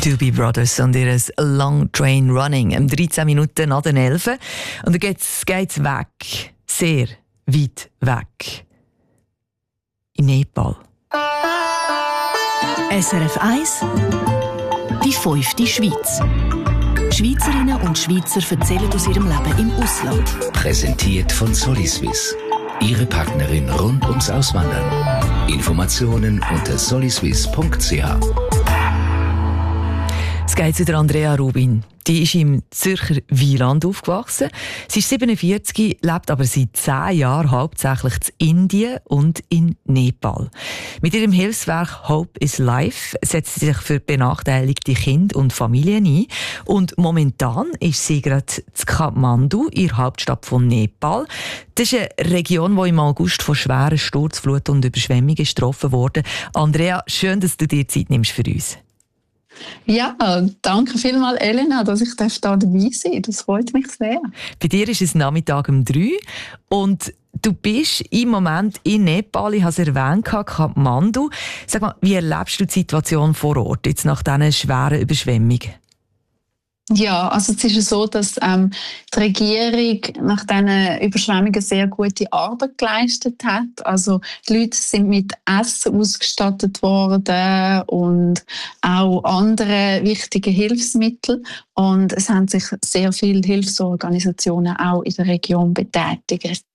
Doobie Brothers und ihr Long Train Running, 13 Minuten nach den 11. Und dann geht's weg, sehr weit weg. In Nepal. SRF 1, die 5. Schweiz. Schweizerinnen und Schweizer erzählen aus ihrem Leben im Ausland. Präsentiert von Soliswiss. Ihre Partnerin rund ums Auswandern. Informationen unter soliswiss.ch. Es geht zu der Andrea Rubin. Die ist im Zürcher Wieland aufgewachsen. Sie ist 47, lebt aber seit 10 Jahren hauptsächlich in Indien und in Nepal. Mit ihrem Hilfswerk Hope is Life setzt sie sich für benachteiligte Kinder und Familien ein. Und momentan ist sie gerade in Kathmandu, in der Hauptstadt von Nepal. Das ist eine Region, die im August von schweren Sturzfluten und Überschwemmungen getroffen wurde. Andrea, schön, dass du dir Zeit nimmst für uns. Ja, danke vielmals, Elena, dass ich hier dabei sein darf. Das freut mich sehr. Bei dir ist es Nachmittag um 3 und du bist im Moment in Nepal, ich habe es erwähnt, Kathmandu. Sag mal, wie erlebst du die Situation vor Ort, jetzt nach diesen schweren Überschwemmungen? Ja, also es ist so, dass die Regierung nach diesen Überschwemmungen sehr gute Arbeit geleistet hat. Also die Leute sind mit Essen ausgestattet worden und auch andere wichtige Hilfsmittel. Und es haben sich sehr viele Hilfsorganisationen auch in der Region betätigt.